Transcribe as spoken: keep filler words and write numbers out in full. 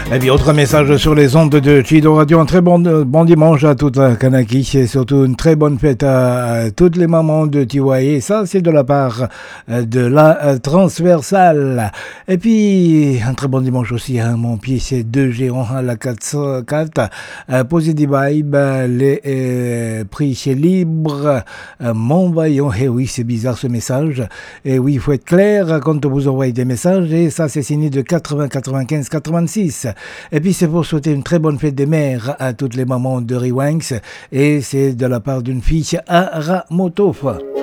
Et puis autre message sur les ondes de Chido Radio, un très bon, bon dimanche à toute la Kanaki et surtout une très bonne fête à, à toutes les mamans de Tiwaye. Ça c'est de la part de la transversale. Et puis un très bon dimanche aussi à mon pied, c'est deux géants à la quatre cent quatre. Euh, Positive Vibe, les euh, prix chez Libre, euh, mon voyant. Et oui, c'est bizarre ce message. Et oui, il faut être clair quand vous envoyez des messages. Et ça c'est signé de quatre-vingts quatre-vingt-quinze quatre-vingt-six. Et puis c'est pour souhaiter une très bonne fête des mères à toutes les mamans de Riwanks et c'est de la part d'une fille à Ramotofa.